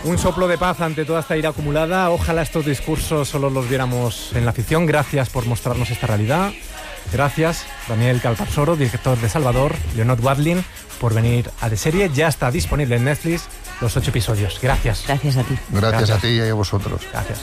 Un soplo de paz ante toda esta ira acumulada. Ojalá estos discursos solo los viéramos en la ficción. Gracias por mostrarnos esta realidad. Gracias, Daniel Calparsoro, director de Salvador, Leonor Wadlin, por venir a De Serie. Ya está disponible en Netflix los 8 episodios. Gracias. Gracias a ti. Gracias a ti y a vosotros. Gracias.